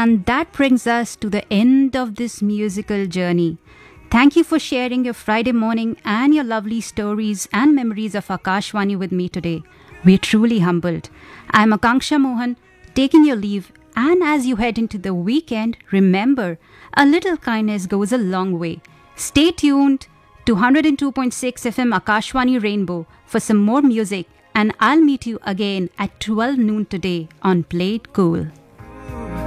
And that brings us to the end of this musical journey. Thank you for sharing your Friday morning and your lovely stories and memories of Akashvani with me today. We're truly humbled. I'm Akanksha Mohan, taking your leave. And as you head into the weekend, remember, a little kindness goes a long way. Stay tuned to 102.6 FM Akashvani Rainbow for some more music, and I'll meet you again at 12 noon today on Play It Cool.